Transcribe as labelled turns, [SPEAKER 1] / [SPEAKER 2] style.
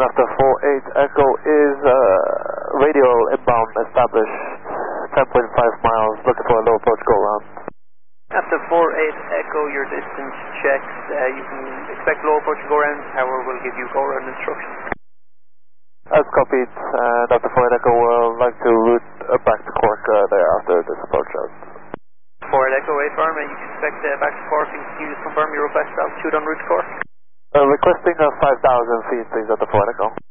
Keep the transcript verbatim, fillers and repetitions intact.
[SPEAKER 1] after four eight Echo is uh, radial inbound established, ten point five miles, looking for a low approach go around.
[SPEAKER 2] After four eight Echo, your distance checks, uh, you can expect low approach go around, tower will give you go around instructions.
[SPEAKER 1] As copied, and after four eight Echo will like to route uh, back to Cork uh, there after this approach out.
[SPEAKER 2] four eight Echo, eight Farm, you can expect uh, back to Cork, and can you just confirm your request altitude en route to Cork?
[SPEAKER 1] Uh, requesting uh, five thousand feet please at the four eight Echo.